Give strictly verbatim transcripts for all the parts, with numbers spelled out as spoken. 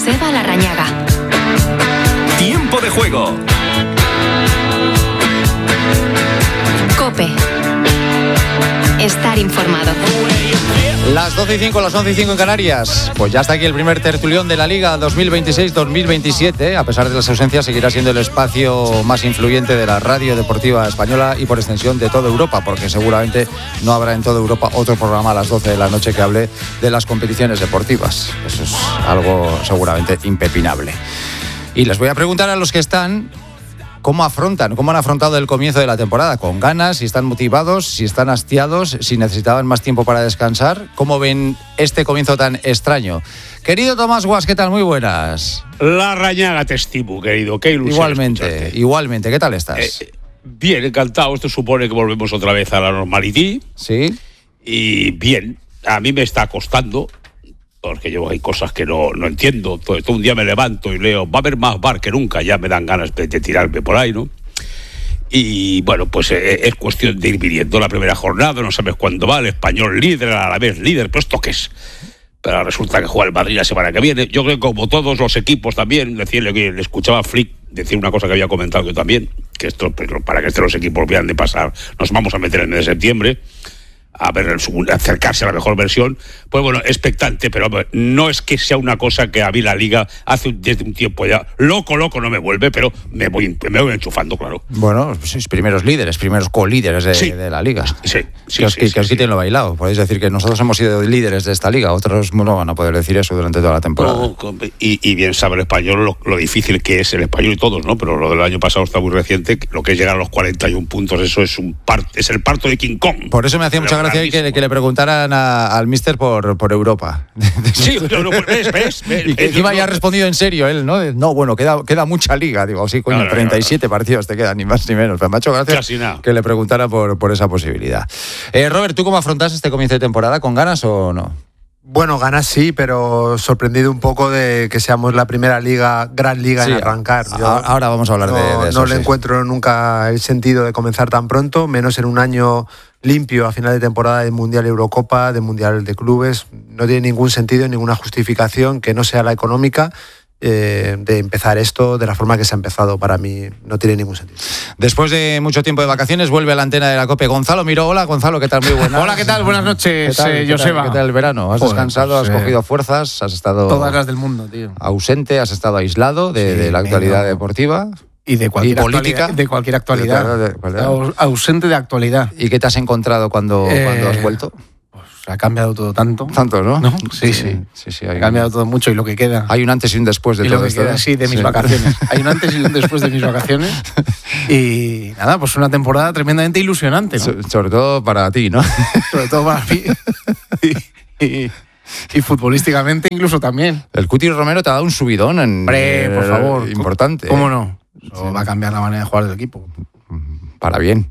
Joseba Larrañaga. Tiempo de juego. COPE. Estar informado. Las doce y cinco, las once y cinco en Canarias. Pues ya está aquí el primer tertulión de la Liga dos mil veintiséis dos mil veintisiete. A pesar de las ausencias, seguirá siendo el espacio más influyente de la radio deportiva española y por extensión de toda Europa, porque seguramente no habrá en toda Europa otro programa a las doce de la noche que hable de las competiciones deportivas. Eso es algo seguramente impepinable. Y les voy a preguntar a los que están cómo afrontan, cómo han afrontado el comienzo de la temporada, con ganas, si están motivados, si están hastiados, si necesitaban más tiempo para descansar. ¿Cómo ven este comienzo tan extraño? Querido Tomás Guas, ¿qué tal? Muy buenas. Larrañaga te estimo, querido. Qué ilusión. Igualmente, escucharte. igualmente. ¿Qué tal estás? Eh, bien, encantado. Esto supone que volvemos otra vez a la normalidad. Sí. Y bien, a mí me está costando, porque yo hay cosas que no, no entiendo. Todo, todo un día me levanto y leo, va a haber más bar que nunca, ya me dan ganas de, de tirarme por ahí, ¿no? Y bueno, pues eh, es cuestión de ir viniendo la primera jornada, no sabes cuándo va, el Español líder, a la vez líder, pero esto qué es. Pero resulta que juega el Madrid la semana que viene. Yo creo que como todos los equipos también, decirle que le escuchaba a Flick decir una cosa que había comentado yo también, que esto, pues, para que estos los equipos vean de pasar, nos vamos a meter en el mes de septiembre, a ver, el, acercarse a la mejor versión. Pues bueno, expectante, pero no es que sea una cosa que a mí la Liga hace desde un tiempo ya, loco, loco no me vuelve, pero me voy, me voy enchufando, claro. Bueno, sois primeros líderes, primeros co-líderes de, sí. de la Liga. Sí, sí, que os, sí, que sí, os sí. quiten lo bailado. Podéis decir que nosotros hemos sido líderes de esta Liga, otros no van a poder decir eso durante toda la temporada. No, y, y bien sabe el Español lo, lo difícil que es el Español y todos, ¿no? Pero lo del año pasado está muy reciente, lo que es llegar a los cuarenta y un puntos, eso es un par, es el parto de King Kong. Por eso me hacía mucha gracia que, que le preguntaran a, al míster por, por Europa. Sí, no, no, ves, ves, ves. Y que encima ya ha respondido en serio él, ¿no? No, bueno, queda, queda mucha Liga. Digo, sí, coño, no, no, treinta y siete no, no. partidos te quedan, ni más ni menos. Pero me ha hecho gracia que le preguntara por, por esa posibilidad. Eh, Robert, ¿tú cómo afrontas este comienzo de temporada? ¿Con ganas o no? Bueno, ganas sí, pero sorprendido un poco de que seamos la primera liga, gran liga sí, en arrancar. Yo ahora vamos a hablar no, de, de eso. No le sí. encuentro nunca el sentido de comenzar tan pronto, menos en un año limpio a final de temporada de Mundial Eurocopa, de Mundial de Clubes. No tiene ningún sentido, ninguna justificación que no sea la económica. Eh, de empezar esto de la forma que se ha empezado. Para mí no tiene ningún sentido. Después de mucho tiempo de vacaciones vuelve a la antena de la COPE Gonzalo Miró. Hola Gonzalo, ¿qué tal? Muy buenas. Hola, ¿qué tal? Buenas noches, ¿Qué tal, eh, ¿qué Joseba. Tal, ¿Qué tal el verano? ¿Has Joder, descansado? pues, ¿Has eh, cogido fuerzas? ¿Has estado todas las del mundo, tío? Ausente, has estado aislado de, sí, de la actualidad menos. deportiva y de cualquier y política, actualidad, de cualquier actualidad, de, de, de, de, ausente de actualidad. ¿Y qué te has encontrado cuando, eh, cuando has vuelto? Ha cambiado todo tanto. Tanto, ¿no? ¿No? Sí, sí. sí. sí, sí hay ha cambiado un... todo mucho y lo que queda. Hay un antes y un después de y todo lo que esto. Queda, sí, de mis sí. vacaciones. Hay un antes y un después de mis vacaciones. Y nada, pues una temporada tremendamente ilusionante, ¿no? So, sobre todo para ti, ¿no? Sobre todo para mí. y, y, y futbolísticamente incluso también. El Cuti Romero te ha dado un subidón en, Hombre, por favor. Importante. ¿Cómo no? Eso sí. Va a cambiar la manera de jugar del equipo. Para bien.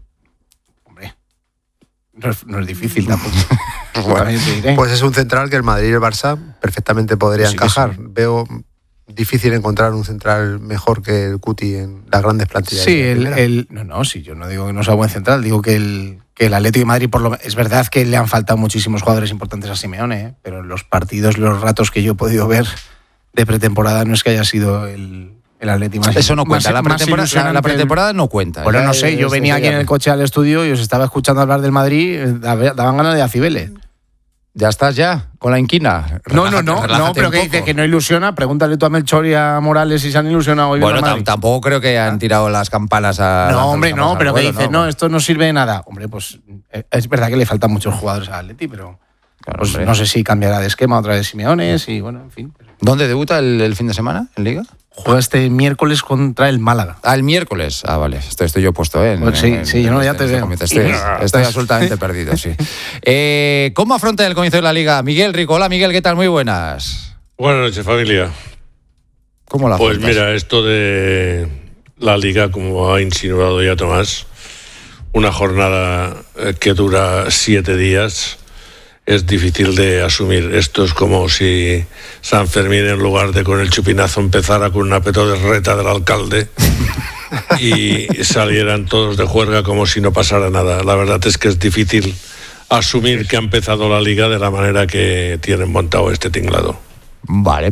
No es, no es difícil tampoco. Bueno, pues es un central que el Madrid y el Barça perfectamente podrían sí encajar. Sí. Veo difícil encontrar un central mejor que el Cuti en las grandes plantillas. Sí, el, el, no, no, sí, yo no digo que no sea buen central, digo que el, que el Atlético de Madrid, por lo, es verdad que le han faltado muchísimos jugadores importantes a Simeone, ¿eh? Pero en los partidos, los ratos que yo he podido ver de pretemporada no es que haya sido el... El Atlético más, eso no cuenta, más, la, pretemporada, la, la pretemporada no cuenta. Bueno, no sé, yo venía aquí en el coche al estudio y os estaba escuchando hablar del Madrid, daban ganas de Acibele. ¿Ya estás ya? ¿Con la inquina? Relájate, no, no, no, no, pero que dice que no ilusiona, pregúntale tú a Melchor y a Morales si se han ilusionado hoy. Bueno, t- tampoco creo que hayan tirado las campanas a... No, hombre, no, pero vuelo, que dice, no, no, esto no sirve de nada. Hombre, pues es verdad que le faltan muchos jugadores al Atleti, pero claro, pues, no sé si cambiará de esquema otra vez Simeones y bueno, en fin. ¿Dónde debuta el, el fin de semana en Liga? Juega este miércoles contra el Málaga. Ah, el miércoles. Ah, vale. Estoy, estoy yo puesto, ¿eh? En, pues sí, en, sí, yo no, ya este, te veo. Estoy, estoy, estoy absolutamente perdido, sí. Eh, ¿Cómo afronta el comienzo de la Liga? Miguel Rico. Hola, Miguel, ¿qué tal? Muy buenas. Buenas noches, familia. ¿Cómo la afrontas? Pues mira, esto de la Liga, como ha insinuado ya Tomás, una jornada que dura siete días... es difícil de asumir. Esto es como si San Fermín, en lugar de con el chupinazo, empezara con una petodreta del alcalde y salieran todos de juerga como si no pasara nada. La verdad es que es difícil asumir que ha empezado la Liga de la manera que tienen montado este tinglado. Vale.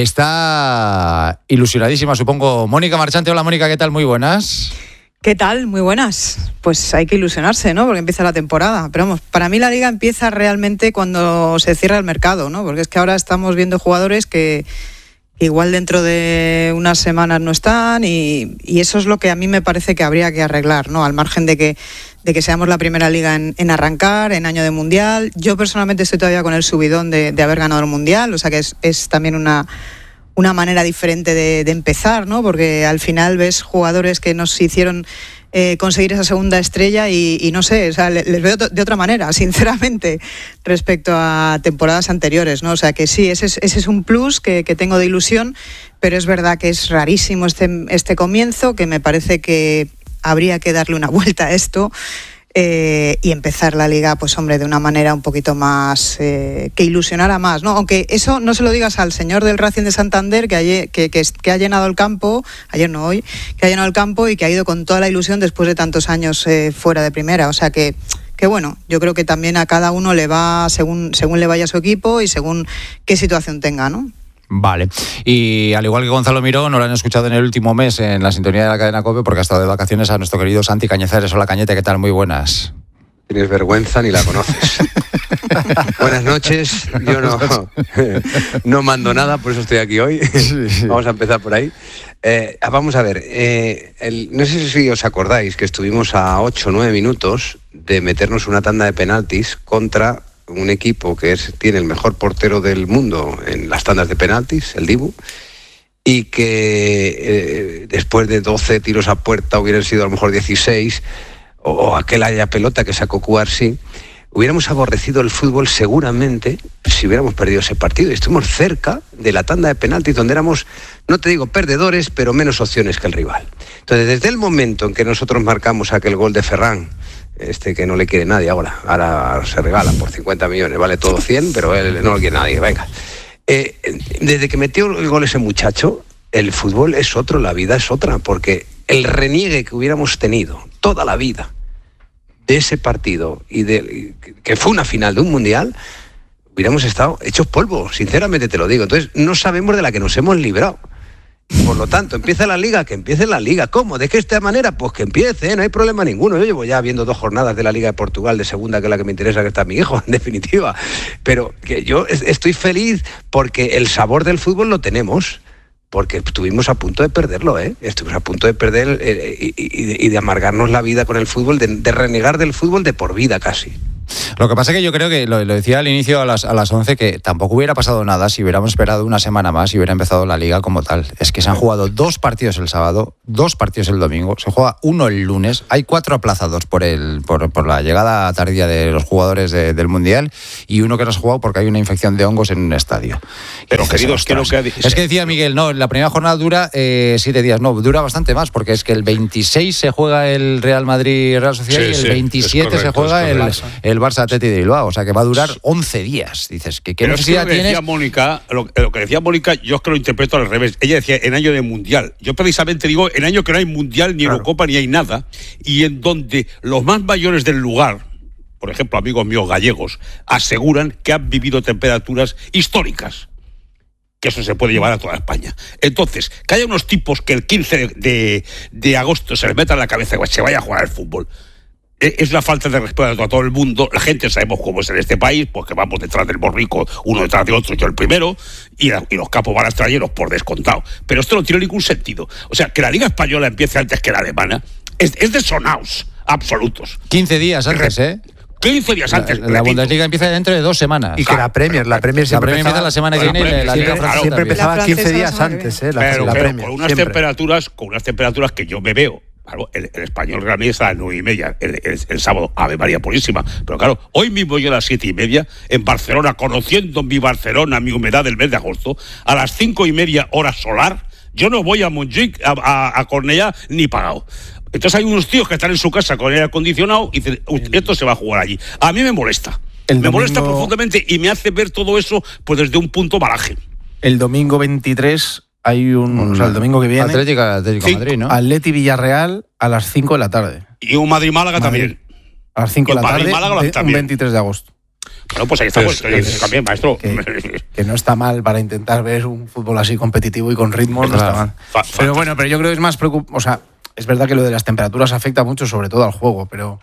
Está ilusionadísima, supongo, Mónica Marchante. Hola, Mónica, ¿qué tal? Muy buenas. ¿Qué tal? Muy buenas. Pues hay que ilusionarse, ¿no? Porque empieza la temporada. Pero vamos, para mí la Liga empieza realmente cuando se cierra el mercado, ¿no? Porque es que ahora estamos viendo jugadores que igual dentro de unas semanas no están y, y eso es lo que a mí me parece que habría que arreglar, ¿no? Al margen de que, de que seamos la primera liga en, en arrancar, en año de Mundial. Yo personalmente estoy todavía con el subidón de, de haber ganado el Mundial, o sea que es, es también una... una manera diferente de, de empezar, ¿no? Porque al final ves jugadores que nos hicieron eh, conseguir esa segunda estrella y, y no sé, o sea, les, les veo de otra manera, sinceramente, respecto a temporadas anteriores, ¿no? O sea, que sí, ese es, ese es un plus que, que tengo de ilusión, pero es verdad que es rarísimo este, este comienzo, que me parece que habría que darle una vuelta a esto. Eh, y empezar la liga, pues hombre, de una manera un poquito más eh, que ilusionara más, ¿no? Aunque eso no se lo digas al señor del Racing de Santander que, ayer, que, que, que ha llenado el campo, ayer no hoy, que ha llenado el campo y que ha ido con toda la ilusión después de tantos años eh, fuera de primera, o sea que que bueno, yo creo que también a cada uno le va según según le vaya su equipo y según qué situación tenga, ¿no? Vale, y al igual que Gonzalo Miró, no lo han escuchado en el último mes en la sintonía de la cadena COPE porque ha estado de vacaciones, a nuestro querido Santi Cañizares. Hola, Cañete, ¿qué tal? Muy buenas. Tienes vergüenza ni la conoces. Buenas noches, yo no, no mando nada, por eso estoy aquí hoy. Sí, sí. Vamos a empezar por ahí. Eh, vamos a ver, eh, el, no sé si os acordáis que estuvimos a ocho o nueve minutos de meternos una tanda de penaltis contra un equipo que es, tiene el mejor portero del mundo en las tandas de penaltis, el Dibu, y que eh, después de doce tiros a puerta hubieran sido a lo mejor dieciséis, o, o aquel haya pelota que sacó Cuarsi, hubiéramos aborrecido el fútbol seguramente si hubiéramos perdido ese partido. Y estuvimos cerca de la tanda de penaltis donde éramos, no te digo perdedores, pero menos opciones que el rival. Entonces, desde el momento en que nosotros marcamos aquel gol de Ferran, este que no le quiere nadie ahora, ahora se regala por cincuenta millones, vale todo cien, pero él no lo quiere nadie, venga. Eh, desde que metió el gol ese muchacho, el fútbol es otro, la vida es otra, porque el reniegue que hubiéramos tenido toda la vida de ese partido, y de que fue una final de un mundial, hubiéramos estado hechos polvo, sinceramente te lo digo. Entonces, no sabemos de la que nos hemos librado. Por lo tanto, empieza la liga, que empiece la liga. ¿Cómo? ¿De qué esta manera? Pues que empiece, ¿eh? No hay problema ninguno. Yo llevo ya viendo dos jornadas de la Liga de Portugal de segunda, que es la que me interesa, que está mi hijo, en definitiva. Pero que yo estoy feliz porque el sabor del fútbol lo tenemos. Porque estuvimos a punto de perderlo, ¿eh? Estuvimos a punto de perder eh, y, y, y de amargarnos la vida con el fútbol, de, de renegar del fútbol de por vida casi. Lo que pasa es que yo creo que, lo, lo decía al inicio a las, a las once, que tampoco hubiera pasado nada si hubiéramos esperado una semana más y hubiera empezado la liga como tal. Es que se han jugado dos partidos el sábado, dos partidos el domingo, se juega uno el lunes, hay cuatro aplazados por el por, por la llegada tardía de los jugadores de, del Mundial y uno que no se ha jugado porque hay una infección de hongos en un estadio. Pero queridos, creo que... Es que decía Miguel, no, la primera jornada dura eh, siete días, no, dura bastante más porque es que el veintiséis se juega el Real Madrid-Real Sociedad sí, y el sí, veintisiete correcto, se juega el, el Barça Athletic de Bilbao, o sea que va a durar once días. Dices, ¿qué, qué Pero necesidad es que lo que tienes? Decía Mónica, lo, lo que decía Mónica, yo es que lo interpreto al revés. Ella decía en año de Mundial. Yo precisamente digo en año que no hay Mundial, ni Eurocopa, claro, ni hay nada, y en donde los más mayores del lugar, por ejemplo, amigos míos gallegos, aseguran que han vivido temperaturas históricas. Que eso se puede llevar a toda España. Entonces, que haya unos tipos que el quince de, de agosto se les meta en la cabeza que se vaya a jugar al fútbol, es una falta de respeto a todo el mundo. La gente sabemos cómo es en este país, pues que vamos detrás del borrico, uno detrás de otro, yo el primero, y, la, y los capos van a extranjeros por descontado. Pero esto no tiene ningún sentido. O sea, que la Liga Española empiece antes que la alemana es, es de sonaos absolutos. quince días antes, ¿eh? quince días antes. La, la Bundesliga empieza dentro de dos semanas. Y que la Premier, la Premier siempre la Premier empieza la semana que viene. La Liga Francesa siempre empezaba quince días antes, ¿eh? La, pero, la pero Premier, con unas siempre. temperaturas, con unas temperaturas que yo me veo. Claro, el, el español Real Madrid está a las nueve y media el, el, el sábado, Ave María Purísima. Pero claro, hoy mismo yo a las siete y media en Barcelona, conociendo mi Barcelona, mi humedad del mes de agosto, a las cinco y media hora solar, yo no voy a Montjuic, a, a, a Cornellà, ni pagado. Entonces hay unos tíos que están en su casa con aire acondicionado y dicen, esto se va a jugar allí. A mí me molesta. El me domingo... molesta profundamente y me hace ver todo eso pues desde un punto baraje. El domingo veintitrés hay un... O sea, el domingo que viene... Atlético, Atlético Madrid, ¿no? Atleti Villarreal a las cinco de la tarde. Y un Madrid-Málaga también. A las cinco de la tarde, un veintitrés de agosto. Bueno, pues ahí estamos. Es, es, también, maestro. Que, que no está mal para intentar ver un fútbol así competitivo y con ritmo, no está mal. Fa, fa, pero bueno, pero yo creo que es más preocupante. O sea, es verdad que lo de las temperaturas afecta mucho, sobre todo al juego, pero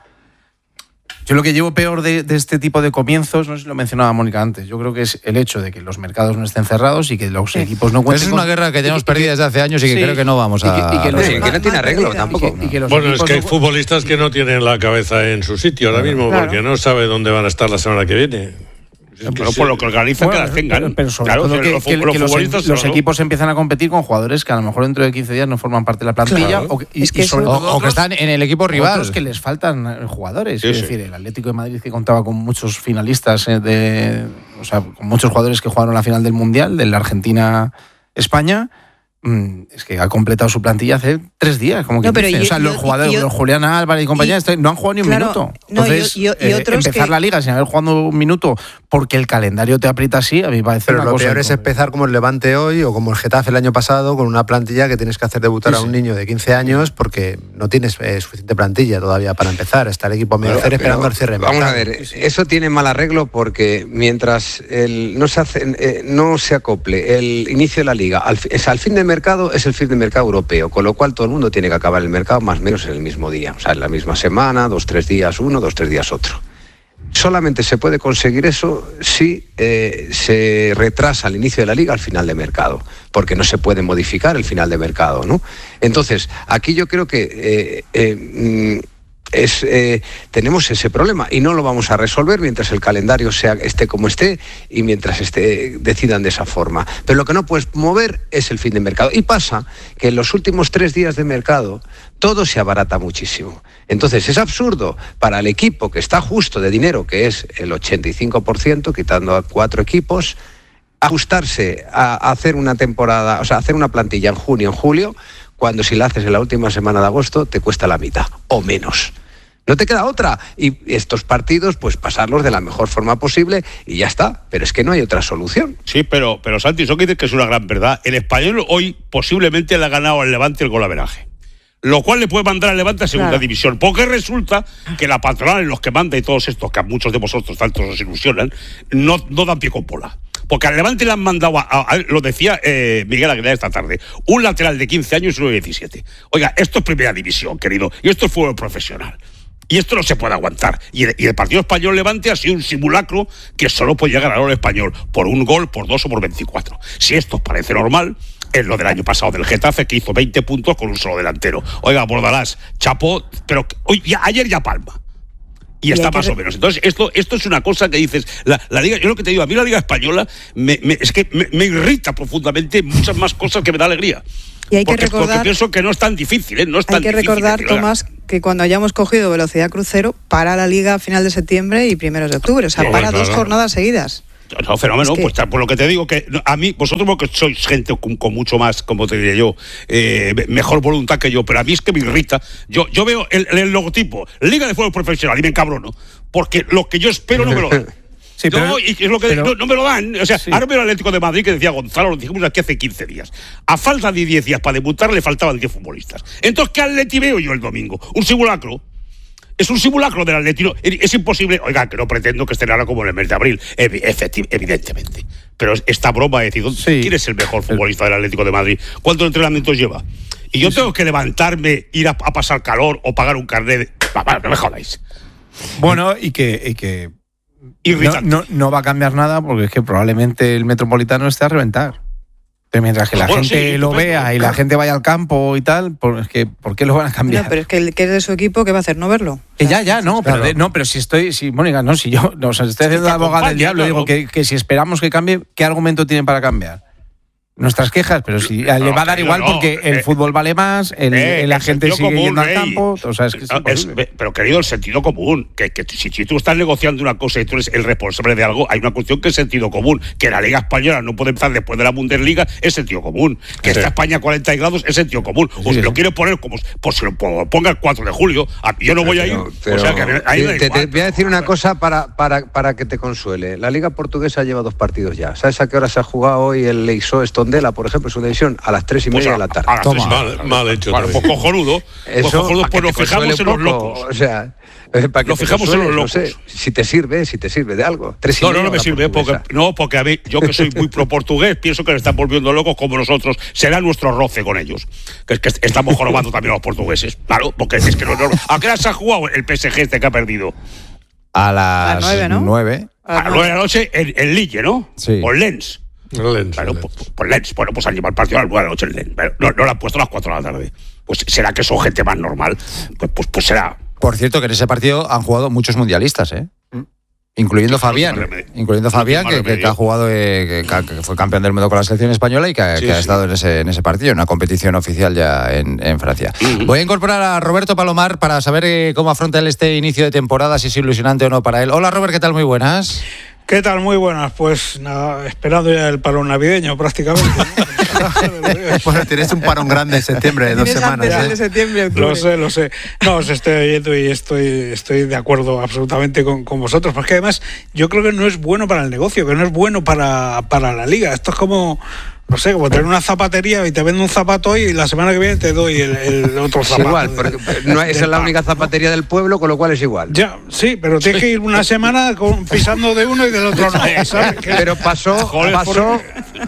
yo lo que llevo peor de, de este tipo de comienzos, no sé si lo mencionaba Mónica antes, yo creo que es el hecho de que los mercados no estén cerrados y que los sí. equipos no cuenten. Esa es una con... guerra que tenemos perdida desde hace años y que sí. creo que no vamos a... Y que, y que, los... sí, que no tiene arreglo tampoco. Y que, y que los bueno, es que hay no... futbolistas que no tienen la cabeza en su sitio ahora mismo, claro. porque no sabe dónde van a estar la semana que viene. Es pero por lo que organizan bueno, que las tengan. Pero, pero sobre claro, todo que, los, que, los, que los, los equipos empiezan a competir con jugadores que a lo mejor dentro de quince días no forman parte de la plantilla claro. o, que, y, es que y sobre o, todo o que están en el equipo rival. Otros que les faltan jugadores. Sí, es sí. decir, el Atlético de Madrid que contaba con muchos finalistas, de, o sea, con muchos jugadores que jugaron la final del Mundial, de la Argentina-España. Es que ha completado su plantilla hace tres días, como que no, dice. Yo, o sea, los jugadores, yo, los Julián Álvarez y compañía, y, no han jugado ni un claro, minuto. Entonces, no, yo, yo, y otros eh, empezar que... la liga sin haber jugado un minuto porque el calendario te aprieta así, a mí me parece Pero una lo cosa peor es empezar como el Levante hoy o como el Getafe el año pasado con una plantilla que tienes que hacer debutar sí, a un niño de quince años porque no tienes eh, suficiente plantilla todavía para empezar. Está el equipo a medio hacer esperando el cierre. Vamos a ver, eso tiene mal arreglo porque mientras el, no, se hace, eh, no se acople el inicio de la liga, al, es, al fin de mercado es el fin de mercado europeo, con lo cual todo el mundo tiene que acabar el mercado más o menos en el mismo día, o sea, en la misma semana, dos, tres días uno, dos, tres días otro. Solamente se puede conseguir eso si eh, se retrasa el inicio de la liga al final de mercado, porque no se puede modificar el final de mercado, ¿no? Entonces, aquí yo creo que eh, eh, Es, eh, tenemos ese problema y no lo vamos a resolver mientras el calendario sea, esté como esté y mientras esté, decidan de esa forma. Pero lo que no puedes mover es el fin de mercado. Y pasa que en los últimos tres días de mercado todo se abarata muchísimo. Entonces es absurdo para el equipo que está justo de dinero, que es el ochenta y cinco por ciento, quitando a cuatro equipos, ajustarse a hacer una temporada, o sea, hacer una plantilla en junio, en julio, cuando si la haces en la última semana de agosto te cuesta la mitad o menos. No te queda otra. Y estos partidos, pues pasarlos de la mejor forma posible y ya está. Pero es que no hay otra solución. Sí, pero, pero Santi, eso que dices que es una gran verdad. El Español hoy posiblemente le ha ganado al Levante el golaveraje. Lo cual le puede mandar al Levante a segunda claro. división. Porque resulta que la patronal, los que manda y todos estos, que a muchos de vosotros tantos os ilusionan, no, no dan pie con bola. Porque al Levante le han mandado, a, a, a, lo decía eh, Miguel Aguilar esta tarde, un lateral de quince años y uno de diecisiete. Oiga, esto es primera división, querido, y esto es fútbol profesional. Y esto no se puede aguantar. Y el, y el partido español Levante ha sido un simulacro que solo podía ganar al español por un gol, por dos o por veinticuatro. Si esto os parece normal, es lo del año pasado del Getafe, que hizo veinte puntos con un solo delantero. Oiga, Bordalás, Chapo, pero hoy, ya, ayer ya palma. Y está más o menos. Entonces, esto, esto es una cosa que dices, la, la liga, yo lo que te digo, a mí la liga española me, me, es que me, me irrita profundamente muchas más cosas que me da alegría. Y hay que porque, recordar, porque pienso que no es tan difícil, ¿eh? No es tan hay que difícil recordar, que Tomás, que cuando hayamos cogido velocidad crucero, para la liga a final de septiembre y primeros de octubre. O sea, sí, para claro. dos jornadas seguidas. No, fenómeno, es que... pues por lo que te digo, que a mí, vosotros porque sois gente con, con mucho más, como te diría yo, eh, mejor voluntad que yo, pero a mí es que me irrita. Yo, yo veo el, el logotipo, Liga de Fútbol Profesional, y me encabrono, porque lo que yo espero no me lo dan. Sí, pero, no, y es lo que pero, no, no me lo dan. O sea, sí. Ahora veo el Atlético de Madrid que decía Gonzalo, lo dijimos aquí hace quince días. A falta de diez días para debutar le faltaban diez futbolistas. Entonces, ¿qué Atleti veo yo el domingo? Un simulacro. Es un simulacro del Atlético. Es imposible. Oiga, que no pretendo que estén ahora como en el mes de abril, evidentemente. Pero esta broma de decir, sí. ¿quién es el mejor futbolista del Atlético de Madrid? ¿Cuántos entrenamientos lleva? Y yo sí. tengo que levantarme, ir a, a pasar calor o pagar un carnet. De... No me jodáis. Bueno, y que... Y que... No, no, no va a cambiar nada porque es que probablemente el Metropolitano esté a reventar. Pero mientras que la bueno, gente sí, lo vea claro. y la gente vaya al campo y tal, pues es que ¿por qué lo van a cambiar? No, pero es que el que es de su equipo, ¿qué va a hacer? ¿No verlo? Que ya, ya, no, claro. pero, de, no, pero si estoy, si Mónica, no, si yo, no, o sea, estoy haciendo la abogada del diablo, digo que, que si esperamos que cambie, ¿qué argumento tienen para cambiar? Nuestras quejas, pero si no, le va a dar igual no, porque eh, el fútbol vale más, el, eh, la gente sigue común, yendo al campo, o sea, es que es es, pero querido, el sentido común, que, que si, si tú estás negociando una cosa y tú eres el responsable de algo, hay una cuestión que es sentido común, que la Liga Española no puede empezar después de la Bundesliga, es sentido común, que sí. está España a cuarenta grados es sentido común, o sí, si sí. lo quiere poner como, pues si lo ponga el cuatro de julio, yo no voy a ir, pero, o sea, que ahí te, te, te voy a decir una cosa para, para, para que te consuele, la Liga Portuguesa lleva dos partidos ya, ¿sabes a qué hora se ha jugado hoy el Leixó Eston Tondela, por ejemplo, segunda división, a las tres y media pues a, de la tarde. A las tres, mal, mal hecho. Bueno, pues cojonudo. Eso, pues cojonudo, pues nos fijamos en los locos. O sea, para que nos fijamos suele, en los locos. No sé, si te sirve, si te sirve de algo. Tres y no, no, no me sirve, porque, no, porque a mí, yo que soy muy pro portugués, pienso que le están volviendo locos como nosotros. Será nuestro roce con ellos. Que, que estamos jorobando también a los portugueses. Claro, porque es que no, no, ¿a qué hora se ha jugado el P S G este que ha perdido? A las nueve, ¿no? nueve. A las nueve de la noche en, en Lille, ¿no? Sí. Con Lens. Lens, bueno, Lens. Pues, pues Lens. Bueno, pues han llevado el partido a las nueve de la noche en Lens. Pero no, no lo han puesto a las cuatro de la tarde. Pues será que son gente más normal. Pues, pues, pues será. Por cierto, que en ese partido han jugado muchos mundialistas, ¿eh? ¿Mm? Incluyendo Fabián, incluyendo Fabián, que, que, que ha jugado, eh, que, que fue campeón del mundo con la selección española y que, sí, que ha sí. estado en ese, en ese partido, en una competición oficial ya en, en Francia. Uh-huh. Voy a incorporar a Roberto Palomar para saber eh, cómo afronta él este inicio de temporada, si es ilusionante o no para él. Hola, Robert, ¿qué tal? Muy buenas. ¿Qué tal? Muy buenas. Pues nada, esperando ya el parón navideño prácticamente, ¿no? Bueno, tienes un parón grande en septiembre, de dos semanas. ¿eh? De septiembre, lo sé, lo sé. No, os estoy oyendo y estoy, estoy de acuerdo absolutamente con, con vosotros, porque además yo creo que no es bueno para el negocio, que no es bueno para, para la liga. Esto es como... No sé, como tener una zapatería y te vendo un zapato hoy y la semana que viene te doy el, el otro zapato. Es igual, porque no es la única zapatería del pueblo, con lo cual es igual. Ya, sí, pero tienes que ir una semana con, pisando de uno y del otro no, ¿sabes? Pero pasó, Joder, pasó,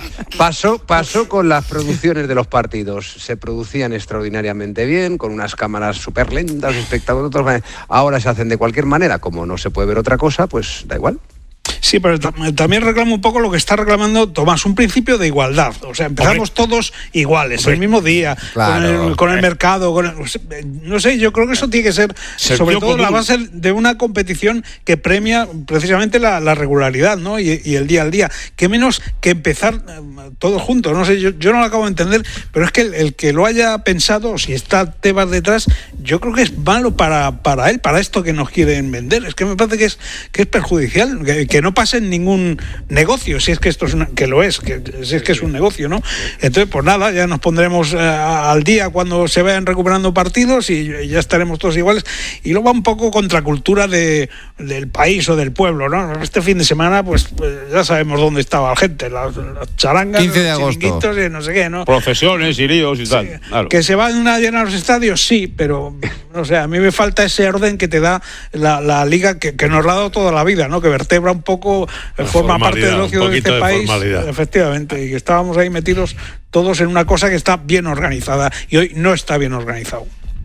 pasó, pasó con las producciones de los partidos. Se producían extraordinariamente bien, con unas cámaras súper lentas, espectáculos. Ahora se hacen de cualquier manera, como no se puede ver otra cosa, pues da igual. Sí, pero t- también reclamo un poco lo que está reclamando Tomás, un principio de igualdad. O sea, empezamos Hombre. todos iguales, Hombre. el mismo día, claro, con, el, con el mercado. Con el, no sé, yo creo que eso tiene que ser, Sergio sobre todo, la base de una competición que premia precisamente la, la regularidad, ¿no? Y, y el día al día. Qué menos que empezar eh, todos juntos. No sé, yo, yo no lo acabo de entender, pero es que el, el que lo haya pensado, si está Tebas detrás, yo creo que es malo para, para él, para esto que nos quieren vender. Es que me parece que es, que es perjudicial, que, que no pase en ningún negocio, si es que esto es una, que lo es, que si es que es un negocio, ¿no? Entonces, pues nada, ya nos pondremos eh, al día cuando se vayan recuperando partidos y, y ya estaremos todos iguales. Y luego va un poco contracultura de, del país o del pueblo, ¿no? Este fin de semana, pues, pues ya sabemos dónde estaba la gente, las, las charangas, quince de agosto. Y no sé qué, ¿no? Procesiones y líos y sí, tal. Claro. Que se van a llenar los estadios, sí, pero no sé, a mí me falta ese orden que te da la, la liga que, que nos la ha dado toda la vida, ¿no? Que vertebra un poco, la forma parte del ocio de este de país, formalidad. Efectivamente, y que estábamos ahí metidos todos en una cosa que está bien organizada y hoy no está bien organizado.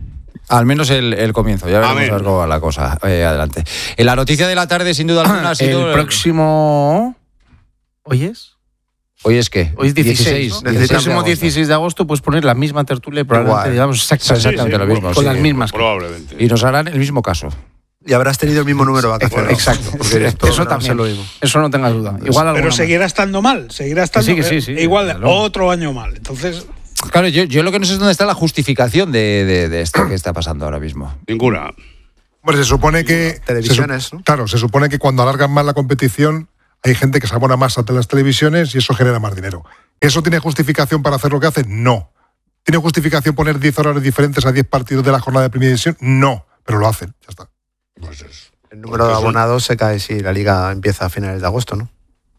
Al menos el, el comienzo, ya veremos a ver cómo va la cosa. Eh, adelante. En la noticia de la tarde, sin duda alguna, ha sido... El próximo... ¿Hoy es? ¿Hoy es qué? Hoy es dieciséis. ¿no? El próximo dieciséis de agosto puedes poner la misma tertulia y probablemente digamos exactamente, exactamente sí, sí, lo mismo. Con sí, las mismas. Probablemente. Y nos harán el mismo caso. Y habrás tenido el mismo número de vacaciones. Exacto. Porque eso, eso también lo digo. Eso no tengas duda. Igual pero seguirá más. estando mal. Seguirá estando sí, sí, sí, igual claro. otro año mal. Entonces... Claro, yo, yo lo que no sé es dónde está la justificación de, de, de esto que está pasando ahora mismo. Ninguna. Bueno, se supone que... Televisiones, se, ¿no? Claro, se supone que cuando alargan más la competición hay gente que se abona más a las televisiones y eso genera más dinero. ¿Eso tiene justificación para hacer lo que hace? No. ¿Tiene justificación poner diez horarios diferentes a diez partidos de la jornada de primera división? No, pero lo hacen, ya está. Pues es, el número de abonados se cae si la liga empieza a finales de agosto, ¿no?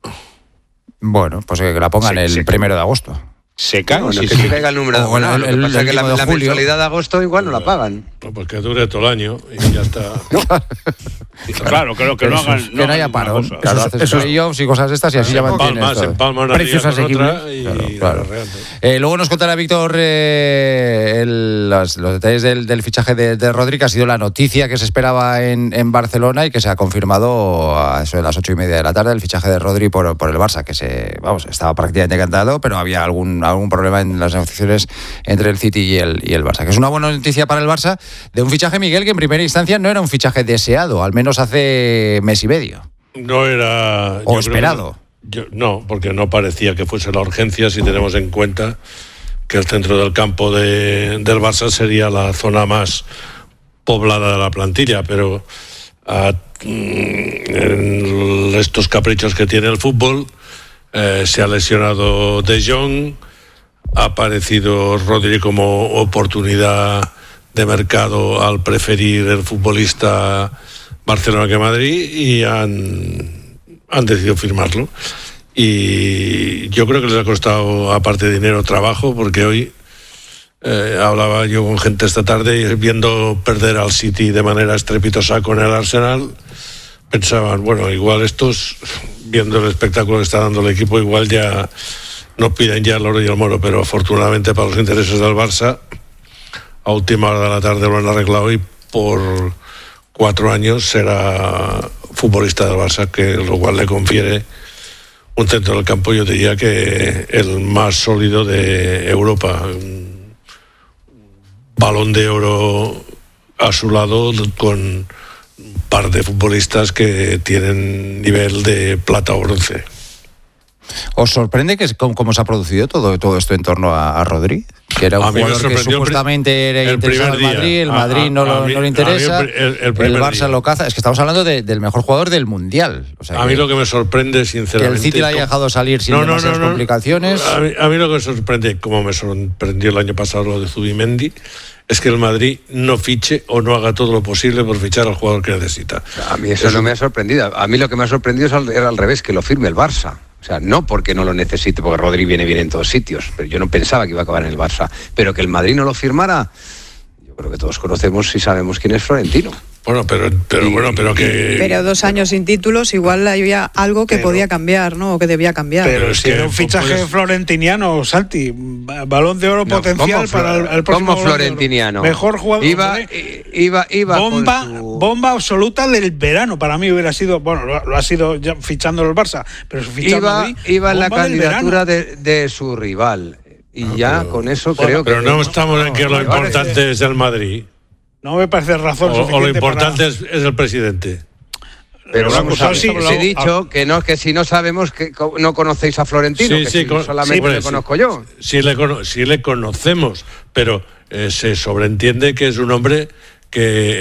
Bueno, pues que la pongan sí, el sí. primero de agosto. Se cae, no, sí, que sí. se caiga el número de abonados. Lo que pasa es que la, la mensualidad de agosto igual no la pagan. No, pues que dure todo el año y ya está. Claro, creo que no hagan. Que no, no haya parón. Claro, haces esos playoffs y cosas estas y así ya mantienes todo. Empalman precios asequibles. Y claro, claro. Eh, luego nos contará Víctor eh, el, los, los detalles del, del fichaje de, de Rodri, que ha sido la noticia que se esperaba en, en Barcelona y que se ha confirmado a eso de las ocho y media de la tarde, el fichaje de Rodri por, por el Barça, que se, vamos, estaba prácticamente cantado, pero había algún algún problema en las negociaciones entre el City y el, y el Barça, que es una buena noticia para el Barça de un fichaje, Miguel, que en primera instancia no era un fichaje deseado, al menos hace mes y medio. No era... O esperado. Que, yo, no, porque no parecía que fuese la urgencia si tenemos en cuenta que el centro del campo de, del Barça sería la zona más poblada de la plantilla, pero a, en estos caprichos que tiene el fútbol, Eh, se ha lesionado De Jong, ha aparecido Rodri como oportunidad de mercado al preferir el futbolista Barcelona que Madrid y han, han decidido firmarlo. y yo creo que les ha costado, aparte de dinero, trabajo, porque hoy eh, hablaba yo con gente esta tarde viendo perder al City de manera estrepitosa con el Arsenal. Pensaban, bueno, igual estos, viendo el espectáculo que está dando el equipo, igual ya no piden ya el oro y el moro, pero afortunadamente para los intereses del Barça, a última hora de la tarde lo han arreglado y por cuatro años será futbolista del Barça, que lo cual le confiere un centro del campo, yo diría que el más sólido de Europa. Un Balón de Oro a su lado con un par de futbolistas que tienen nivel de plata o bronce. ¿Os sorprende que cómo, cómo se ha producido todo, todo esto en torno a, a Rodri? Que era un jugador que supuestamente era interesado al Madrid, el Madrid a, no, lo, mí, no le interesa, el, el, el, el Barça día. lo caza. Es que estamos hablando de, del mejor jugador del Mundial. O sea, a mí lo que me sorprende, sinceramente... Que el City le haya dejado salir sin no, no, demasiadas no, no, complicaciones. A mí, a mí lo que me sorprende, como me sorprendió el año pasado lo de Zubimendi, es que el Madrid no fiche o no haga todo lo posible por fichar al jugador que necesita. A mí eso, eso no me ha sorprendido. A mí lo que me ha sorprendido es al, era al revés, que lo firme el Barça. O sea, no porque no lo necesite, porque Rodri viene bien en todos sitios, pero yo no pensaba que iba a acabar en el Barça. Pero que el Madrid no lo firmara, yo creo que todos conocemos y sabemos quién es Florentino. Bueno, pero, pero y, bueno, pero que... Pero dos años sin títulos, igual había algo que pero, podía cambiar, ¿no? O que debía cambiar. Pero es que era un fichaje puedes... florentiniano, Santi. Balón de oro no, potencial para el, el próximo. ¿Cómo florentiniano? Mejor jugador. Iba, iba, iba bomba, su... bomba absoluta del verano. Para mí hubiera sido, bueno, lo, lo ha sido ya fichándolo el Barça, pero fichando iba, Madrid, iba en la candidatura de, de su rival. Y no, ya pero, con eso bueno, creo pero que... Pero no estamos no, en que lo importante parece... es el Madrid. No me parece razón o, suficiente o lo importante para... es, es el presidente. Pero vamos a ver, sí, os he dicho que no, que si no sabemos que no conocéis a Florentino, sí, que sí, si con, solamente sí, pues, le conozco yo. Sí le, sí le conocemos, pero eh, se sobreentiende que es un hombre que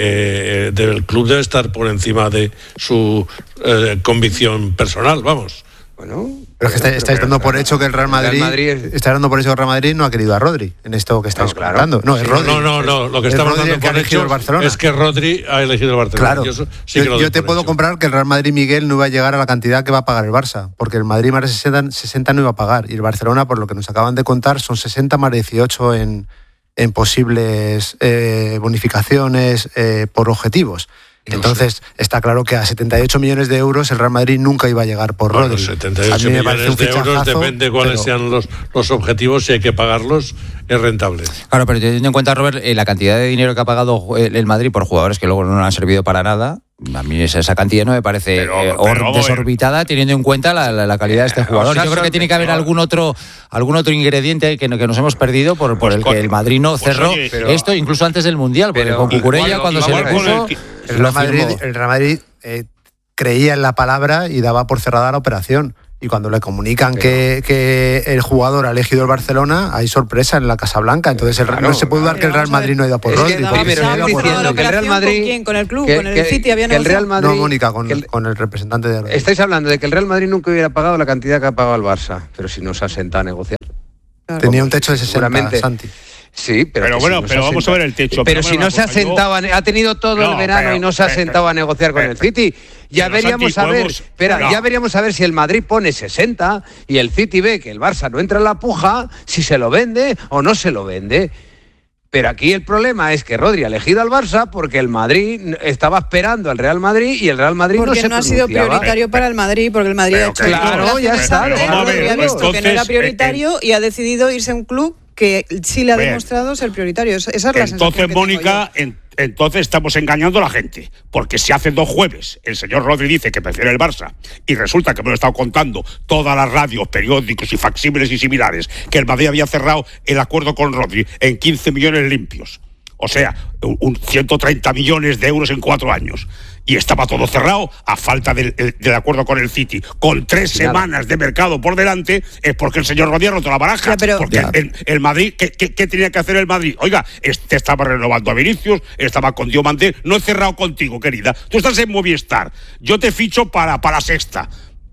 eh, del club debe estar por encima de su eh, convicción personal, vamos. Bueno, pero es que estáis, estáis dando por hecho que el Real Madrid, Real Madrid es... está dando por hecho que el Real Madrid no ha querido a Rodri en esto que estáis no, claro. contando. No, es Rodri. No, no, no, lo que estamos dando por hecho es que Rodri ha elegido el Barcelona. Claro. Yo, sí yo, yo te puedo hecho. comprar que el Real Madrid, Miguel, no iba a llegar a la cantidad que va a pagar el Barça, porque el Madrid más de sesenta, sesenta no iba a pagar y el Barcelona, por lo que nos acaban de contar, son sesenta más dieciocho en, en posibles eh, bonificaciones eh, por objetivos. Entonces, está claro que a setenta y ocho millones de euros el Real Madrid nunca iba a llegar por bueno, Rodri. setenta y ocho millones de euros, depende cuáles pero... sean los, los objetivos, si hay que pagarlos, es rentable. Claro, pero teniendo en cuenta, Robert, eh, la cantidad de dinero que ha pagado el, el Madrid por jugadores que luego no han servido para nada, a mí esa, esa cantidad no me parece pero, eh, pero, desorbitada, teniendo en cuenta la, la, la calidad de este jugador. Yo creo que tiene que haber algún otro algún otro ingrediente que, que nos hemos perdido por, por pues el que el Madrid no cerró pues oye, pero, esto, incluso antes del Mundial, porque con Cucurella, cuando se le puso... El Real Madrid, el Real Madrid eh, creía en la palabra y daba por cerrada la operación. Y cuando le comunican que, que el jugador ha elegido el Barcelona, hay sorpresa en la Casa Blanca. Entonces el, claro, no se puede dar que el Real Madrid no ha ido por Rodri. Es que primero diciendo que el Real Madrid... ¿Con quién? ¿Con el club? Que, ¿Con el que, City? ¿Había que el Real Madrid, no, Mónica, con el, con el representante de Rodri. Estáis hablando de que el Real Madrid nunca hubiera pagado la cantidad que ha pagado el Barça. Pero si no se ha sentado a negociar. Claro. Tenía un techo de sesenta, Santi. Sí, pero, pero bueno, si no pero vamos senta... a ver el techo. Pero, pero si no se ha sentado, yo... ha tenido todo no, el verano pero, y no se ha pero, sentado a negociar pero, con el City. Ya veríamos a ver, podemos... espera, no. ya veríamos a ver si el Madrid pone sesenta y el City ve que el Barça no entra en la puja, si se lo vende o no se lo vende. Pero aquí el problema es que Rodri ha elegido al Barça porque el Madrid estaba esperando al Real Madrid y el Real Madrid porque no se no ha sido prioritario para el Madrid, porque el Madrid pero ha hecho... Claro, ya está. Rodri ha visto que no era prioritario y ha decidido irse a un club que sí le ha demostrado ser prioritario. Esa es la entonces, sensación que Mónica, en, entonces estamos engañando a la gente, porque si hace dos jueves el señor Rodri dice que prefiere el Barça y resulta que me lo he estado contando todas las radios, periódicos y facsímiles y similares, que el Madrid había cerrado el acuerdo con Rodri en quince millones limpios, o sea, un ciento treinta millones de euros en cuatro años. Y estaba todo cerrado a falta del, del acuerdo con el City. Con tres sí, semanas nada. de mercado por delante, es porque el señor Rodri ha roto la baraja. Ya, pero, porque el, el Madrid, ¿qué, qué, ¿qué tenía que hacer el Madrid? Oiga, este estaba renovando a Vinicius, estaba con Diomandé. No he cerrado contigo, querida. Tú estás en Movistar. Yo te ficho para, para la sexta.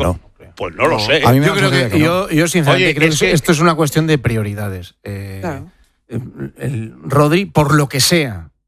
no. Pues no lo sé. A mí me yo, creo que, que no. yo, yo sinceramente Oye, creo es que, que esto es una cuestión de prioridades. Eh, claro. el, el Rodri, por lo que sea,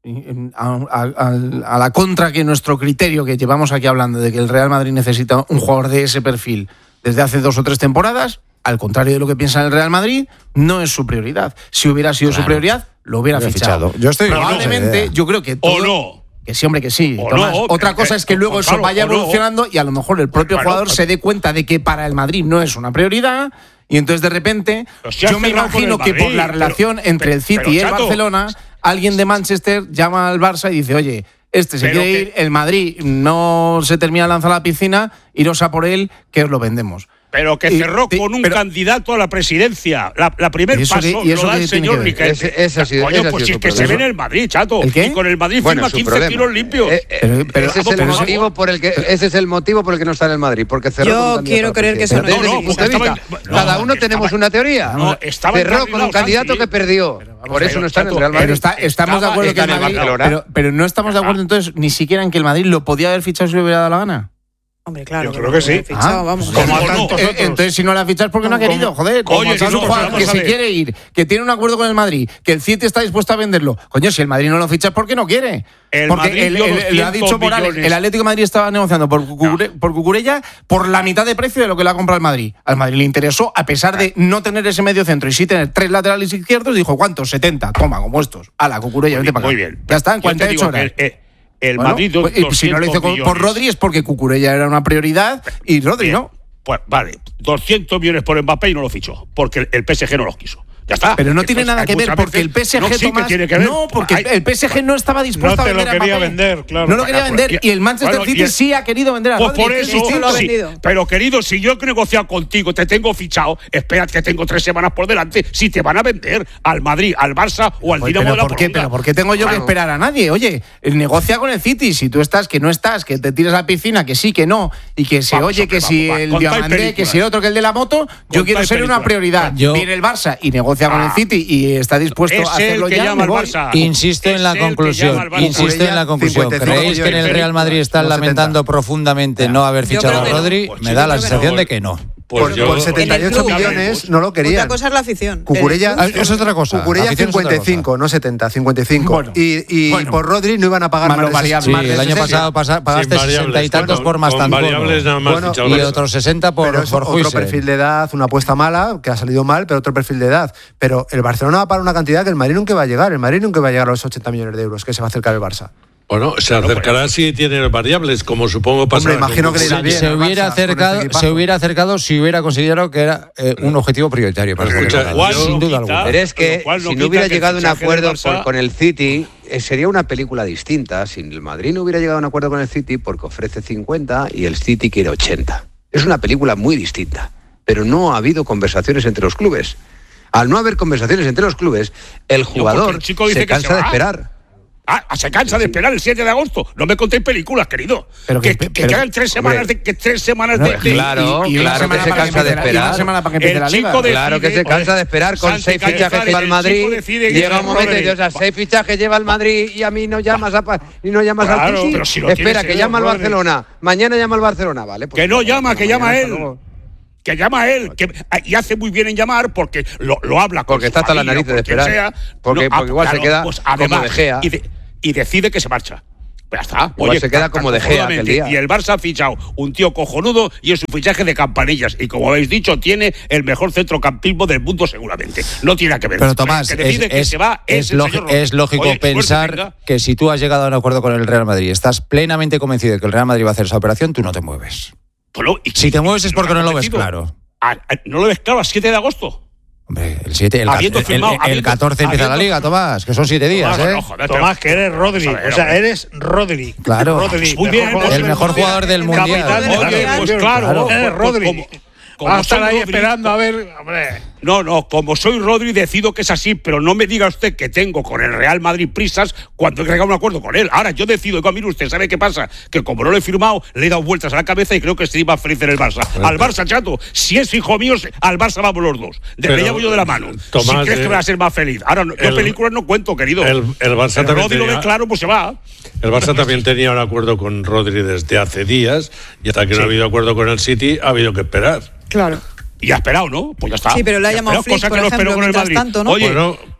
a, a, a la contra que nuestro criterio que llevamos aquí hablando de que el Real Madrid necesita un jugador de ese perfil desde hace dos o tres temporadas, al contrario de lo que piensa el Real Madrid, no es su prioridad. Si hubiera sido claro. su prioridad, lo hubiera fichado. fichado. Yo estoy Probablemente, yo creo que todo, o no. Que sí, hombre, que sí. O Tomás, no, otra que, cosa es que luego eso claro, vaya evolucionando no. y a lo mejor el propio claro, jugador se dé cuenta de que para el Madrid no es una prioridad y entonces de repente si yo me imagino que por la relación pero, entre el City pero, y el chato, Barcelona, alguien de Manchester llama al Barça y dice, oye, este se quiere que, ir, el Madrid no se termina de lanzar a la piscina, iros a por él, que os lo vendemos. Pero que cerró y, con un pero, candidato a la presidencia. La, la primer paso que, y eso lo da el señor Riquelme. Ese, ese ha sido, Coño, ese pues si es que problema. se ve en el Madrid, chato. ¿El qué? Y con el Madrid bueno, firma quince problema. tiros limpios. Eh, eh, pero, pero, ese, es el pero motivo por el que, ese es el motivo por el que no está en el Madrid. Porque cerró Yo con un quiero creer que eso no, desde no, mi punto de vista, no, cada uno tenemos estaba, una teoría. No, cerró con un candidato Santi. que perdió. Por eso no está en el Real Madrid. Pero está, estamos de acuerdo que el Madrid. Pero, pero no estamos de acuerdo entonces ni siquiera en que el Madrid lo podía haber fichado si le hubiera dado la gana. Hombre, claro. Yo creo que sí. Fichado, ah, vamos. Como a tantos eh, entonces, si no la ha fichado es porque no ha querido, joder. Oye, si es un jugador que se quiere ir, que tiene un acuerdo con el Madrid, que el City está dispuesto a venderlo. Coño, si el Madrid no lo ficha es porque no quiere. El porque Madrid el, el, el, lo ha dicho Morales, el Atlético de Madrid estaba negociando por, Cucure, no. por Cucurella por la mitad de precio de lo que le ha comprado el Madrid. Al Madrid le interesó, a pesar de no tener ese medio centro y sí tener tres laterales izquierdos, dijo, ¿cuántos? setenta. Toma, como estos. Ala, Cucurella, vente para acá. Muy bien. Ya está, en cuarenta y ocho horas. El, el, el bueno, Madrid pues, si no lo hizo con, por Rodri es porque Cucurella era una prioridad y Rodri bien. no. Pues vale, doscientos millones por Mbappé y no lo fichó, porque el P S G no los quiso. Ya está. Pero no Entonces, tiene nada que ver, porque el P S G, no, sí Tomás, que tiene que ver. no, porque Hay, el P S G no estaba dispuesto no a vender te lo quería a Mbappé. vender, claro. No lo quería Bueno, vender y, y el Manchester bueno, City el, sí ha querido vender a Pues Rodri. por eso, sí, lo ha sí, vendido. pero querido, si yo he negociado contigo, te tengo fichado, espera que tengo tres semanas por delante, si te van a vender al Madrid, al Barça o al Oye, Dinamo pero de la ¿por qué? Polonia. Pero ¿por qué tengo yo claro. que esperar a nadie? Oye, negocia con el City, si tú estás, que no estás, que te tiras a la piscina, que sí, que no, y que se vamos, oye hombre, que si vamos, el va, Diamandé, que si el otro, que el de la moto, yo contáis quiero ser película. una prioridad. Yo, Viene el Barça y negocia ah, con el City y está dispuesto a hacerlo que ya. Llama al Barça. Insisto en la conclusión. Insisto en la conclusión. ¿Creéis que en el Real Madrid están lamentando profundamente no haber fichado a Rodri? No. Me da la sensación de que no. Pues por, yo, por setenta y ocho millones no lo querían. Otra cosa es la afición. Cucurella, eso es otra cosa. Cucurella cincuenta y cinco, no setenta, cincuenta y cinco. Bueno, y y bueno. por Rodri no iban a pagar más variables. Sí, más el año pasado pasa, pagaste sesenta y tantos por más tanto. Bueno, y otros sesenta por, por otro perfil de edad, una apuesta mala, que ha salido mal, pero otro perfil de edad. Pero el Barcelona va a pagar una cantidad que el Madrid nunca va a llegar. El Madrid nunca va a llegar a los ochenta millones de euros que se va a acercar el Barça. Bueno, se acercará si tiene variables, como supongo pasará. Hombre, imagino que le irá bien. Se hubiera, acercado, este se hubiera acercado si hubiera considerado que era eh, un objetivo prioritario para Escucha, el Barcelona, sin duda alguna. Pero es que no si no hubiera llegado a un acuerdo Barça... por, con el City, eh, sería una película distinta. Si el Madrid no hubiera llegado a un acuerdo con el City porque ofrece cincuenta y el City quiere ochenta. Es una película muy distinta. Pero no ha habido conversaciones entre los clubes. Al no haber conversaciones entre los clubes, el jugador no, el chico dice se cansa que se de va. esperar. Ah, se cansa de esperar el siete de agosto. No me contéis películas, querido. Pero que, que, que, pero, quedan tres semanas hombre, de que tres semanas no, de, de claro, y, y claro que se cansa de esperar. Una semana para que empiece el la chico liga. decide, Claro que se cansa de esperar con Santi seis fichajes que va al Madrid. Llega un momento y dices, a seis fichajes lleva el Madrid y a mí no llamas a y no llamas claro, al City. pero si lo Espera, tienes, que llama al Rodri. Barcelona. Mañana llama al Barcelona, vale. Pues que no pues, llama, pues, que llama mañana, él. hasta luego. Que llama a él, que, y hace muy bien en llamar porque lo, lo habla con Porque su está hasta la familia, nariz de quien esperar. sea. Porque, No, porque igual claro, se queda pues, como además, De Gea. Y, de, y decide que se marcha. Pues ya está. Igual Oye, se queda como De Gea aquel día. Y el Barça ha fichado un tío cojonudo y es un fichaje de campanillas. Y como habéis dicho, tiene el mejor centrocampismo del mundo seguramente. No tiene que ver. Pero Tomás, que decide es, que es, se va es, es, lógico, es lógico Oye, pensar que si tú has llegado a un acuerdo con el Real Madrid, estás plenamente convencido de que el Real Madrid va a hacer esa operación, tú no te mueves. Bueno, y, si te mueves es porque no lo ves convencido. claro. ¿No lo ves claro a siete de agosto? Hombre, el siete, el, Habiendo el, firmado, el, el habiendo, catorce empieza habiendo, la liga, Tomás, que son siete días, Tomás, ¿eh? No, joder, Tomás, que eres Rodri, o sea, eres Rodri. Claro, Rodri, muy bien, mejor el mejor jugador del mundial. Oye, pues claro, claro. Eres pues, Rodri. Como, como Vas a estar ahí Rodri, esperando a ver, hombre. No, no, como soy Rodri decido que es así, pero no me diga usted que tengo con el Real Madrid prisas cuando he llegado a un acuerdo con él. Ahora yo decido, digo, mire usted, ¿sabe qué pasa? Que como no lo he firmado, le he dado vueltas a la cabeza y creo que estoy más feliz en el Barça. Bueno, al Barça, chato, si es hijo mío, al Barça vamos los dos. De, le llevo yo de la mano. Tomás, si crees eh, que voy a ser más feliz. Ahora, el, yo películas no cuento, querido. El, el Barça el también Rodri tenía, lo ve claro, pues se va. El Barça también tenía un acuerdo con Rodri desde hace días y hasta que sí. no ha habido acuerdo con el City ha habido que esperar. Claro. Y ha esperado, ¿no? Pues ya está. Sí, pero le ha llamado Flick, por ejemplo, mientras tanto, ¿no? Oye, bueno,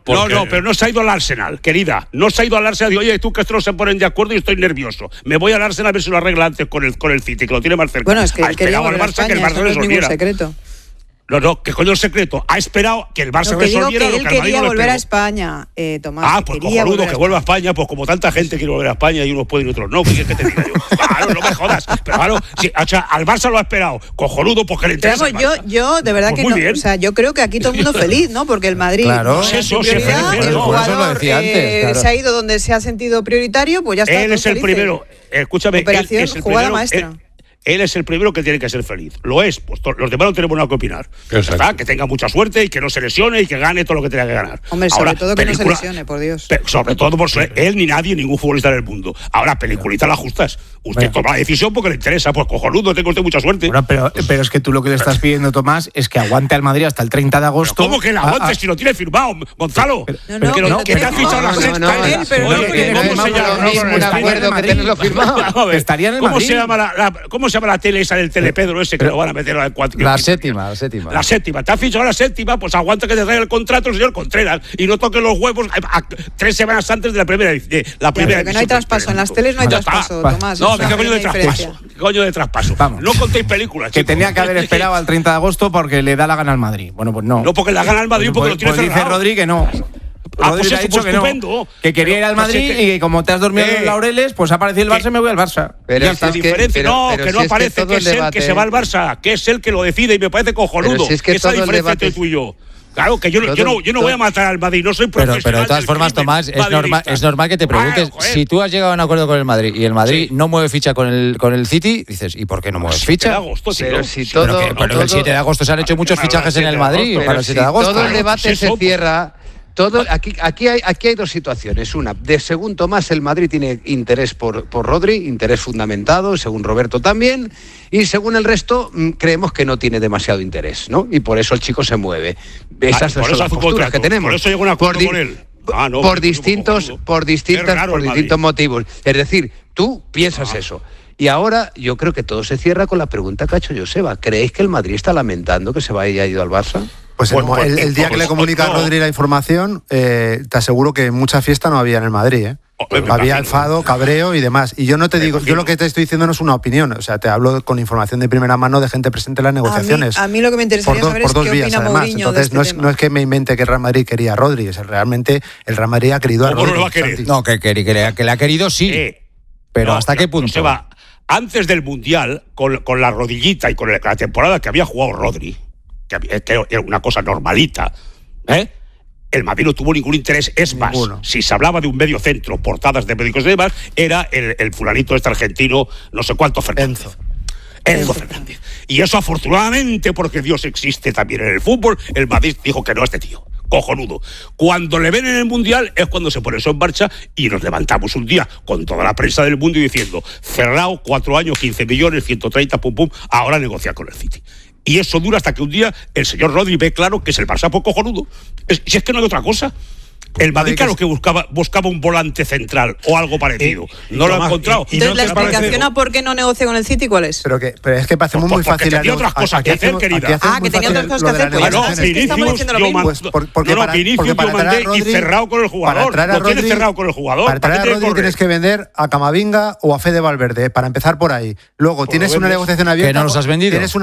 No, no, pero no se ha ido al Arsenal, querida. No se ha ido al Arsenal. Digo, oye, tú que estos no se ponen de acuerdo y estoy nervioso. Me voy al Arsenal a ver si lo arregla antes con el, con el City, que lo tiene más cerca. Bueno, es que ha él quería esperado al volver a Barça que el España, Barça eso no es ningún resolviera. secreto. No, no, ¿qué coño el secreto? Ha esperado que el Barça Lo que digo resolviera que lo él que al Madrid quería no le volver pegó. a España, eh, Tomás. Ah, pues quería cojonudo, volver a que vuelva a España, pues como tanta gente quiere volver a España y unos pueden y otros no, pues es que te diga yo. Claro, no me jodas. Pero claro, si, o sea, al Barça lo ha esperado, cojonudo, porque le Pero interesa. vamos, yo, yo de verdad Pues que muy no, bien. o sea, yo creo que aquí todo el mundo feliz, ¿no? Porque el Madrid Claro. no Pues era eso, su sí, prioridad, feliz, el no, por eso lo jugador decía antes, eh, claro. se ha ido donde se ha sentido prioritario, pues ya está. Él todos es el felices. primero, escúchame, Operación él es el jugada primero, maestra. Él, él es el primero que tiene que ser feliz. Lo es, pues to- los demás no tenemos nada que opinar. ¿Verdad? Que tenga mucha suerte y que no se lesione y que gane todo lo que tenga que ganar. Hombre, sobre Ahora, todo que no se película- lesione, por Dios. Pe- sobre todo por ser él ni nadie, ningún futbolista del mundo. Ahora, peliculita las justas. Usted Bueno. toma la decisión porque le interesa. Pues cojonudo, tenga usted mucha suerte. Bueno, pero, pero es que tú lo que le estás pidiendo, Tomás, es que aguante al Madrid hasta el treinta de agosto. ¿Cómo que la Ah, aguante ah, si lo tiene firmado, Gonzalo? No, no, que que no, lo que te tiene ha fichado la firmado. sexta. No, no, ¿eh? no, pero Oye, no tiene ¿cómo nada se más llama? lo mismo ¿Cómo un se llama? acuerdo que tenerlo firmado. Vamos a ver. Estaría en el ¿Cómo Madrid. se llama la, la- ¿Cómo se llama la tele esa del Telepedro ese que lo van a meter a la cuatro? La séptima, la séptima. La séptima. Te has fichado la séptima, pues aguanta que te traiga el contrato el señor Contreras y no toque los huevos a, a, tres semanas antes de la primera de la Ya, primera pero que no hay edición. traspaso, en las teles no hay Ya está. traspaso, Va. Tomás. No, eso ¿qué es coño de una traspaso? diferencia. ¿Qué coño de traspaso? Vamos. No contéis películas, Que chicos. tenía que haber esperado al treinta de agosto porque le da la gana al Madrid. Bueno, pues no. No, porque la gana el Madrid, porque Pues- lo tiene pues dice cerrado. Rodri que no. Ah, Rodri pues le ha eso, dicho pues que no. estupendo. Que quería ir al Pero, pues Madrid es que- y que como te has dormido en Eh, los laureles, pues ha aparecido el Barça que- y me voy al Barça. Pero Ya si está. es que- diferencia. pero- no, pero que si no es que aparece todo que, el es él debate- que se va al Barça, que es él que lo decide y me parece cojonudo. Pero si es que Esa todo el diferencia debate- entre tú y yo. Claro, que yo, no- todo- yo no, yo no voy a matar al Madrid, no soy Pero, profesional. pero de todas del formas, crimen Tomás, es madridista. normal, es normal que te preguntes, Claro, joder. si tú has llegado a un acuerdo con el Madrid y el Madrid Sí. no mueve ficha con el, con el City, dices, ¿y por qué no mueves siete de ficha? agosto, tío. Pero si Sí, todo- Pero, que, pero todo- el siete de agosto se han hecho muchos Para el fichajes en siete el de Madrid agosto, para Pero el si siete de agosto. todo el Claro, debate pues se eso, cierra. Todo, aquí, aquí, hay, aquí hay dos situaciones. Una, de según Tomás, el Madrid tiene interés por, por Rodri, interés fundamentado, según Roberto también, y según el resto, mm, creemos que no tiene demasiado interés, ¿no? Y por eso el chico se mueve. Esas Ah, por son eso las hace un posturas que contrato, tenemos. por eso llega un acuerdo Por di- con él. Ah, no, por pero distintos, cojonudo. por Es distintas, raro por el distintos Madrid. motivos. Es decir, tú piensas Ah. eso. Y ahora yo creo que todo se cierra con la pregunta que ha hecho Joseba. ¿Creéis que el Madrid está lamentando que se vaya ido al Barça? Pues el, Bueno, mo- el- pues, el día que le pues, comunica a no. Rodri la información, eh, te aseguro que mucha fiesta no había en el Madrid, ¿eh? Oh, me Había imagino. enfado, cabreo y demás. Y yo no te Me digo, yo imagino. lo que te estoy diciendo no es una opinión, o sea, te hablo con información de primera mano de gente presente en las negociaciones. A mí, a mí lo que me interesaría por dos, saber por es dos qué vías, opina además. Mourinho de Entonces, este no, es, tema. no es que me invente que el Real Madrid quería a Rodri, es realmente el Real Madrid ha querido a ¿Cómo no Rodri. lo va a querer? Santi. No, que, que, que le, que le ha querido sí, Eh, pero no, ¿hasta qué no, punto? Joseba, antes del Mundial, con, con la rodillita y con la, la temporada que había jugado Rodri, que, había- que era una cosa normalita, ¿eh? El Madrid no tuvo ningún interés. Es más, Ninguno. si se hablaba de un medio centro, portadas de médicos y demás, era el, el fulanito este argentino, no sé cuánto, Fernández. Enzo. Enzo Fernández. Y eso afortunadamente, porque Dios existe también en el fútbol, el Madrid dijo que no a este tío. Cojonudo. Cuando le ven en el Mundial es cuando se pone eso en marcha y nos levantamos un día con toda la prensa del mundo y diciendo, cerrado, cuatro años, quince millones, ciento treinta, pum pum, ahora negociar con el City. Y eso dura hasta que un día el señor Rodri ve claro que es el Barça por cojonudo. Es- si es que no hay otra cosa. El Madrid, claro que buscaba, buscaba un volante central o algo parecido. Eh, no lo ha Tomás, encontrado. y- y Entonces, no la te parece- explicación a por qué no negocia con el City, ¿cuál es? Pero, que, pero es que parece muy, Pues muy porque fácil. tenía la otras nego- cosas que aquí hacer, hacemos- querida. aquí hacemos Ah, muy que tenía fácil otras cosas lo que de la hacer, pues ya Ah, no, está, negociación. es que estamos Vinicius, diciendo lo yo mismo. mando- Pues por- porque no, no, para- Vinicius porque para yo traer a mandé y Rodri- cerrado con el jugador. para traer a Lo tiene Rodri- cerrado con el jugador. Para traer a qué tiene que Rodri correr? tienes que vender a Camavinga o a Fede Valverde, para empezar por ahí. Luego tienes una vendes. negociación abierta. ¿Que no los has vendido? Tienes una